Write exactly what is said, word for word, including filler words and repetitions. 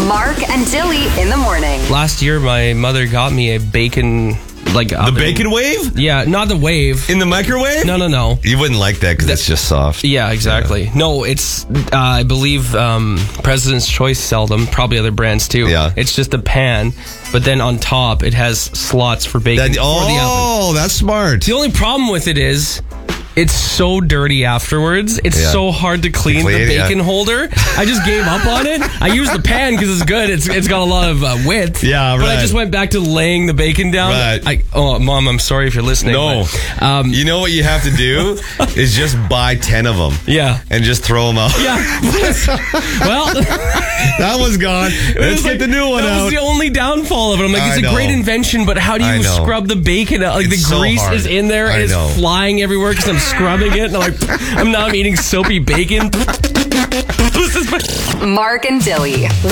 Mark and Dilly in the morning. Last year, my mother got me a bacon, like The oven. bacon wave? Yeah, not the wave. In the microwave? No, no, no. You wouldn't like that because it's just soft. Yeah, exactly. Yeah. No, it's, uh, I believe um, President's Choice sell them, probably other brands too. Yeah. It's just a pan, but then on top it has slots for bacon That, for the oven. oh, that's smart. The only problem with it is it's so dirty afterwards. It's Yeah. so hard to clean, To clean, the bacon yeah. holder. I just gave up on it. I use the pan because it's good. It's It's got a lot of uh, width. Yeah, But I right. just went back to laying the bacon down. Right. I, oh, Mom, I'm sorry if you're listening. No. But, um, You know what you have to do is just buy ten of them. Yeah. And just throw them out. Yeah. Well, That one's gone. it Let's was get like- the new one that out. was the only downfall of it. I'm like, I it's a know. great invention, but how do I you know. scrub the bacon out? Like, It's the so grease hard. is in there. I It's know. flying everywhere because I'm scrubbing it. And I'm like, I'm now I'm eating soapy bacon. This is my- Mark and Dilly.